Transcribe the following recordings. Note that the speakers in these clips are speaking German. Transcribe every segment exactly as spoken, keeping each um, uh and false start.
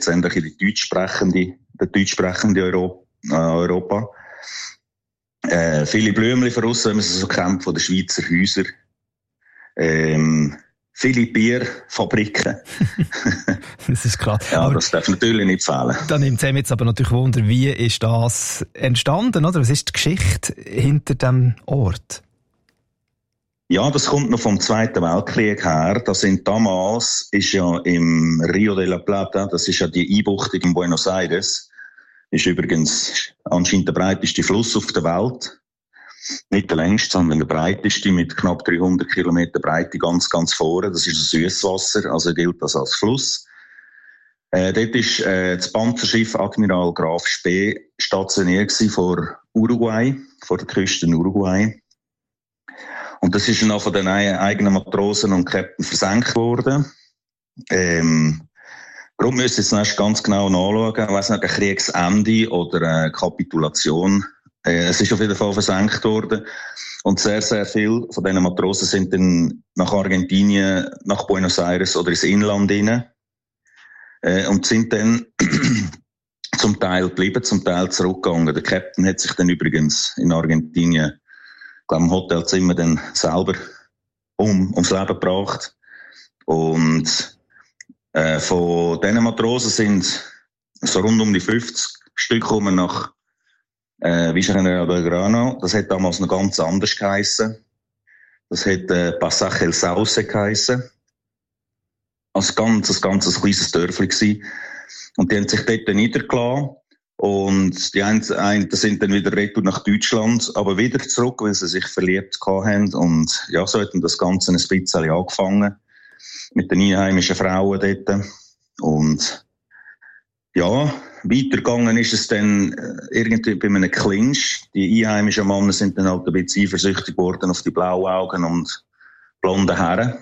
letztendlich in die deutschsprechende, der deutschsprechende Euro, äh, Europa. Äh, viele Blümchen von aussen, wenn man sie so kennt, von den Schweizer Häusern. Ähm, viele Bierfabriken. Das ist klar. Ja, aber das darf natürlich nicht fehlen. Da nimmt es jetzt aber natürlich Wunder, wie ist das entstanden, oder? Was ist die Geschichte hinter dem Ort? Ja, das kommt noch vom Zweiten Weltkrieg her. Das sind damals, ist ja im Rio de la Plata, das ist ja die Einbuchtung in Buenos Aires, ist übrigens anscheinend der breiteste Fluss auf der Welt. Nicht der längste, sondern der breiteste mit knapp dreihundert Kilometer Breite ganz, ganz vorne. Das ist ein Süßwasser, also gilt das als Fluss. Äh, dort ist äh, das Panzerschiff Admiral Graf Spee stationiert gewesen vor Uruguay, vor der Küste Uruguay. Und das ist dann von den eigenen Matrosen und Captain versenkt worden. Ähm, Warum müssen wir jetzt ganz genau nachschauen? Ich weiss nicht, ein Kriegsende oder eine Kapitulation. Äh, es ist auf jeden Fall versenkt worden. Und sehr, sehr viele von diesen Matrosen sind dann nach Argentinien, nach Buenos Aires oder ins Inland rein. Äh, und sind dann zum Teil geblieben, zum Teil zurückgegangen. Der Captain hat sich dann übrigens in Argentinien, ich glaube, im Hotelzimmer dann selber um, ums Leben gebracht. Und Äh, von diesen Matrosen sind so rund um die fünfzig Stück kommen nach äh, Villa General Belgrano. Das hat damals noch ganz anders geheissen. Das hat äh, Pasaje El Sauce geheissen. Also ganz, ein ganz kleines Dörfli gsi. Und die haben sich dort niedergelassen. Und die einen, einen sind dann wieder retour nach Deutschland, aber wieder zurück, weil sie sich verliebt haben. Und ja, so hat dann das Ganze ein bisschen angefangen. Mit den einheimischen Frauen dort. Und ja, weitergegangen ist es dann irgendwie bei einem Clinch. Die einheimischen Männer sind dann halt ein bisschen eifersüchtig geworden auf die blauen Augen und blonden Haare.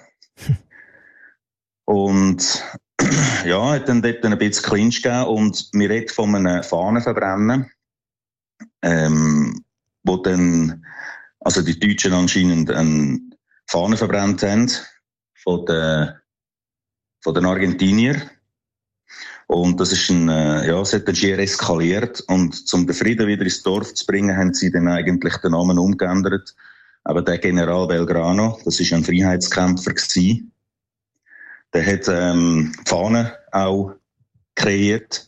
Und ja, hat dann dort ein bisschen Clinch gegeben und wir reden von einem Fahnenverbrennen, ähm, wo dann, also die Deutschen anscheinend eine Fahne verbrannt haben von den, von den Argentiniern. Und das ist ein, ja, es hat dann schier eskaliert. Und um den Frieden wieder ins Dorf zu bringen, haben sie dann eigentlich den Namen umgeändert. Aber der General Belgrano, das ist ein Freiheitskämpfer gewesen. Der hat, ähm, die Fahne auch kreiert.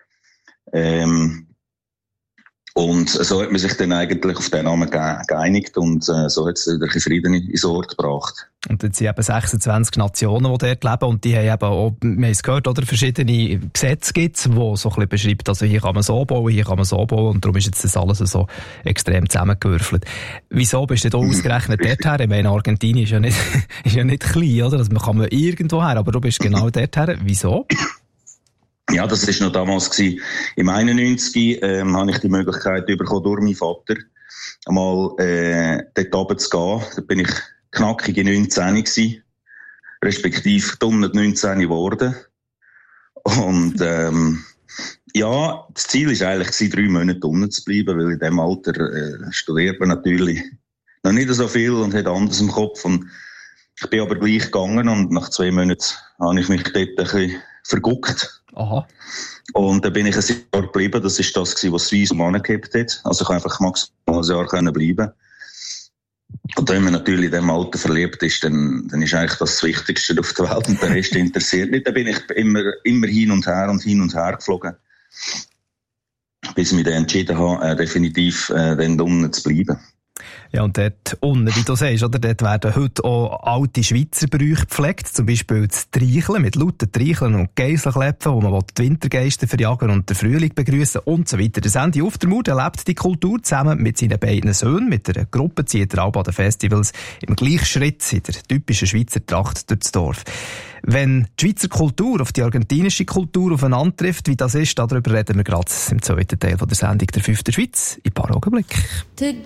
Ähm, Und so hat man sich dann eigentlich auf den Namen geeinigt und äh, so hat es wieder ein Frieden ins Ort gebracht. Und jetzt sind eben sechsundzwanzig Nationen, die dort leben und die haben eben auch, wir haben es gehört, oder, verschiedene Gesetze gibt, die so ein bisschen beschreiben, also hier kann man so bauen, hier kann man so bauen und darum ist jetzt das alles so extrem zusammengewürfelt. Wieso bist du da ausgerechnet dort her? Ich meine, Argentinien ist ja nicht, ist ja nicht klein, oder? Also man kann man irgendwo her, aber du bist genau dort her. Wieso? Ja, das war noch damals gewesen. Im einundneunzig ähm, habe ich die Möglichkeit bekommen, durch meinen Vater einmal äh, dort oben zu gehen. Da bin ich knackige neunzehn gewesen, respektive dumme neunzehn geworden. Und ähm, ja, das Ziel war eigentlich gewesen, drei Monate unten zu bleiben, weil in diesem Alter äh, studiert man natürlich noch nicht so viel und hat anders im Kopf. Und ich bin aber gleich gegangen und nach zwei Monaten habe ich mich dort ein bisschen verguckt. Aha. Und dann bin ich ein Jahr geblieben. Das war das, was Swiss um angehabt hat. Also ich konnte einfach maximal ein Jahr bleiben. Und wenn man natürlich in diesem Alter verliebt ist, dann, dann ist eigentlich das das Wichtigste auf der Welt und der Rest interessiert nicht. Dann bin ich immer, immer hin und her und hin und her geflogen. Bis ich mich dann entschieden habe, äh, definitiv äh, dann unten zu bleiben. Ja, und dort unten, wie du sagst, oder, dort werden heute auch alte Schweizer Bräuche gepflegt, zum Beispiel das Treicheln mit lauten Treicheln und Geiselklepfen, wo man die Wintergeister verjagen und den Frühling begrüßen und so weiter. Der Sandy Uftermur, der lebt die Kultur zusammen mit seinen beiden Söhnen. Mit der Gruppe zieht er auch an den Festivals im Gleichschritt in der typischen Schweizer Tracht durch das Dorf. Wenn die Schweizer Kultur auf die argentinische Kultur aufeinander trifft, wie das ist, darüber reden wir gerade im zweiten Teil von der Sendung «Der fünfte Schweiz» in ein paar Augenblicken.